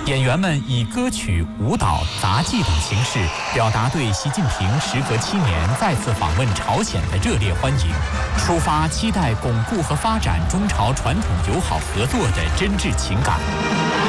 演员们以歌曲、舞蹈、杂技等形式，表达对习近平时隔7年再次访问朝鲜的热烈欢迎，抒发期待巩固和发展中朝传统友好合作的真挚情感。